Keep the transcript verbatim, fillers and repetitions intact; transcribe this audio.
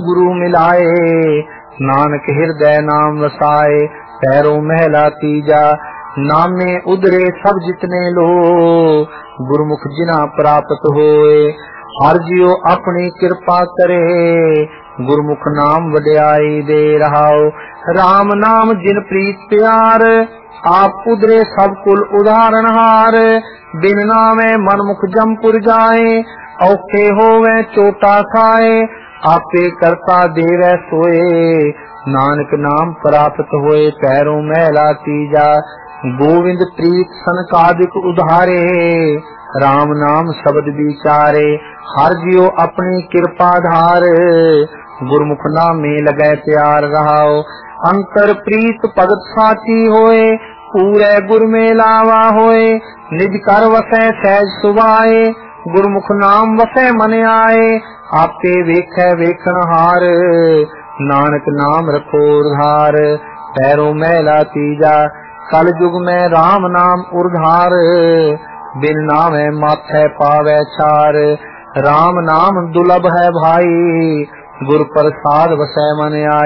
गुरु मिलाए, नानक हृदय नाम वसाए। पैरों महला तीजा, नामे उदरे सब जितने लो, गुरमुख जिना प्राप्त होए। हर जियो अपनी कृपा करे, गुरमुख नाम वड्याई दे रहाओ। राम नाम जिन प्रीत प्यार, आप उदरे सब कुल उदाहरण हार। बिन नामे मनमुख जमपुर जाए, औखे होवे चोटा खाए। आपे करता देवे सोए, नानक नाम प्राप्त होए। पैरों महला तीजा, गोविंद प्रीत सनकादिक उधारे, राम नाम शब्द विचारे। हर जियो अपनी कृपा धार, गुरमुख नामे लगे प्यार रहाओ। अंतर प्रीत भगत साची होए, पूरे गुर में लावा होए। निज कर वसै सहज सुभाए, गुरमुख नाम वसै मन आए। आपे वेखै वेखण हार, नानक नाम रखो उधार। पैरों महला तीजा, कल युग में राम नाम उधार। बिन नामे माथै पावै छार, राम नाम दुर्लभ है भाई। गुर प्रसाद वसै मन आए।